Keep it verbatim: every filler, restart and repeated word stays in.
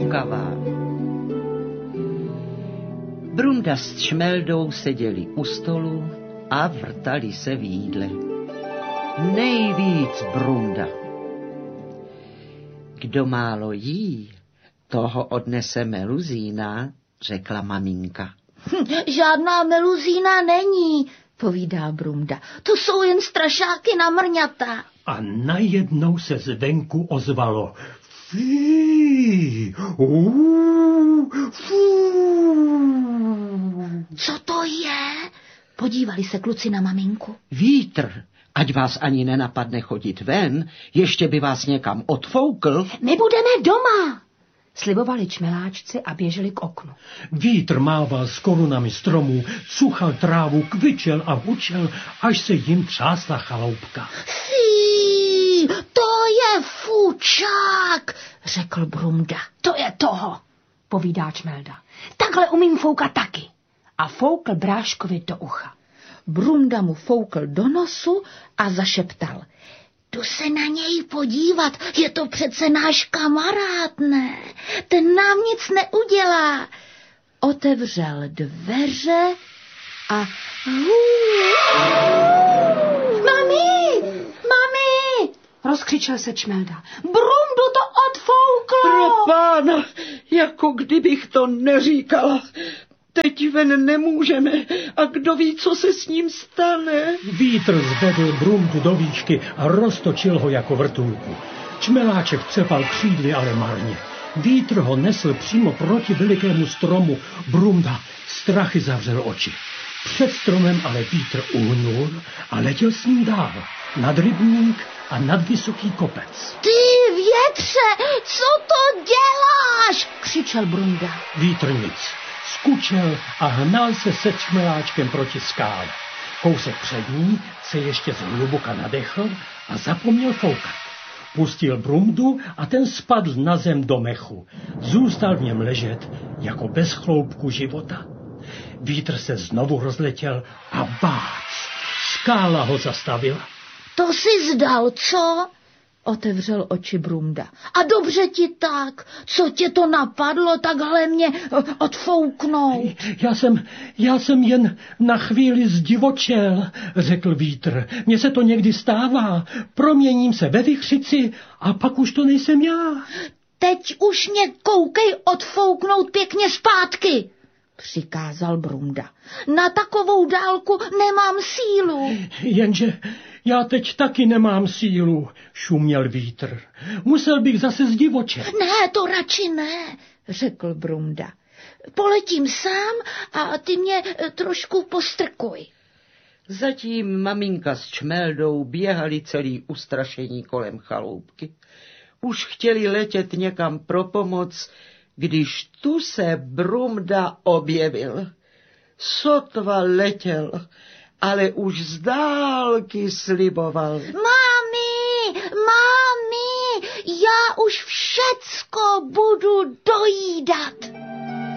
koukavá. Brunda s Čmeldou seděli u stolu a vrtali se v jídle. Nejvíc Brunda. Kdo málo jí, toho odnese meluzína, řekla maminka. Hm, žádná meluzína není, povídá Brunda. To jsou jen strašáky na mrňata. A najednou se zvenku ozvalo. Fí, uu, fů. Co to je? Podívali se kluci na maminku. Vítr, ať vás ani nenapadne chodit ven, ještě by vás někam odfoukl. My budeme doma, slibovali čmeláčci a běželi k oknu. Vítr mával s korunami stromů, cuchal trávu, kvičel a hučel, až se jim třásla chaloupka. Fí, to je fučák, řekl Brunda. To je toho, povídá Čmelda. Takhle umím foukat taky. A foukl Bráškovi do ucha. Brunda mu foukl do nosu a zašeptal. Jdu se na něj podívat, je to přece náš kamarád, ne? Ten nám nic neudělá. Otevřel dveře a... Mami, mami, rozkřičel se Čmelda. Brundu to odfouklo. Pro pána, jako kdybych to neříkala. Teď ven nemůžeme a kdo ví, co se s ním stane. Vítr zvedl Brundu do výšky a roztočil ho jako vrtulku. Čmeláček cepal křídly, ale marně. Vítr ho nesl přímo proti velikému stromu. Brunda strachy zavřel oči. Před stromem ale Vítr uhnul a letěl s ním dál. Nad rybník a nad vysoký kopec. Ty větře, co to děláš? Křičel Brunda. Vítr nic. Skučel a hnal se se Čmeláčkem proti skále. Kousek před ní se ještě zhluboka nadechl a zapomněl foukat. Pustil Brundu a ten spadl na zem do mechu. Zůstal v něm ležet jako bez chloupku života. Vítr se znovu rozletěl a bác, skála ho zastavila. To si zdal, co? Otevřel oči Brunda. A dobře ti tak. Co tě to napadlo takhle mě odfouknout? Já jsem, já jsem jen na chvíli zdivočel, řekl Vítr. Mně se to někdy stává. Proměním se ve vichřici a pak už to nejsem já. Teď už mě koukej odfouknout pěkně zpátky, přikázal Brunda. Na takovou dálku nemám sílu. Jenže já teď taky nemám sílu, šuměl Vítr. Musel bych zase zdivočet. Ne, to radši ne, řekl Brunda. Poletím sám a ty mě trošku postrkuj. Zatím maminka s Čmeldou běhali celý ustrašení kolem chaloupky. Už chtěli letět někam pro pomoc, když tu se Brunda objevil. Sotva letěl, ale už z dálky sliboval. Mami, mami, já už všecko budu dojídat.